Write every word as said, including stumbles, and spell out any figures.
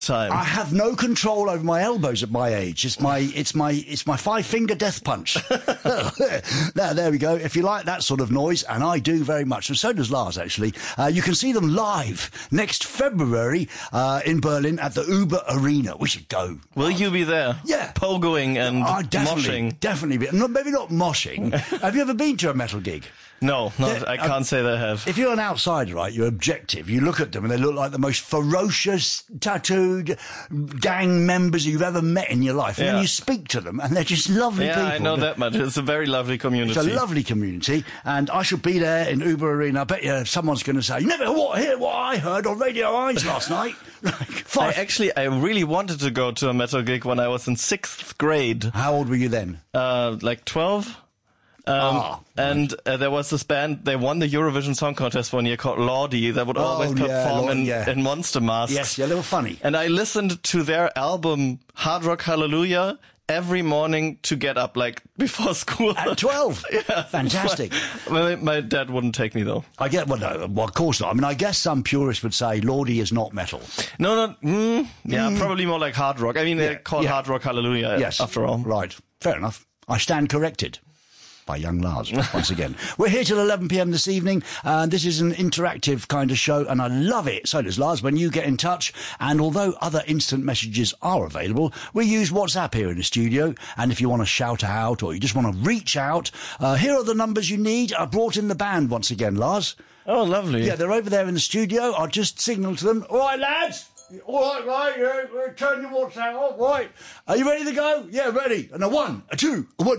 time. I have no control over my elbows at my age. It's my, it's my, it's my five finger death punch. there, there we go. If you like that sort of noise, and I do very much, and so does Lars actually, uh, you can see them live next February, uh, in Berlin at the Uber Arena. We should go. Will Lars. you be there? Yeah. Pogoing and uh, definitely, moshing. Definitely. Be. No, maybe not moshing. Have you ever been to a metal gig? No, not, I can't uh, say that I have. If you're an outsider, right, you're objective. You look at them and they look like the most ferocious, tattooed gang members you've ever met in your life. And yeah. then you speak to them and they're just lovely yeah, people. Yeah, I know that much. It's a very lovely community. It's a lovely community. And I shall be there in Uber Arena. I bet you someone's going to say, you never hear what I heard on Radio Eyes last night. I actually, I really wanted to go to a metal gig when I was in sixth grade. How old were you then? Uh, like twelve. Um, ah, and uh, there was this band, they won the Eurovision Song Contest one year called Lordi, that would oh, always perform yeah, Lord, in, yeah. in Monster Masks. Yes, yeah, they were funny. And I listened to their album, Hard Rock Hallelujah, every morning to get up, like, before school. At twelve? Yeah. Fantastic. My, my dad wouldn't take me, though. I get, well, no, well, of course not. I mean, I guess some purists would say Lordi is not metal. No, no, mm, yeah, mm. probably more like hard rock. I mean, yeah, they're called yeah. Hard Rock Hallelujah, yes. after all. Right. Fair enough. I stand corrected. By young Lars, once again. We're here till eleven p m this evening, and this is an interactive kind of show, and I love it. So does Lars when you get in touch, and although other instant messages are available, we use WhatsApp here in the studio, and if you want to shout out or you just want to reach out, uh, here are the numbers you need. I brought in the band once again, Lars. Oh, lovely. Yeah, they're over there in the studio. I'll just signal to them. All right, lads. All right, right, yeah, turn your WhatsApp off, right. Are you ready to go? Yeah, ready. And a one, a two, a one,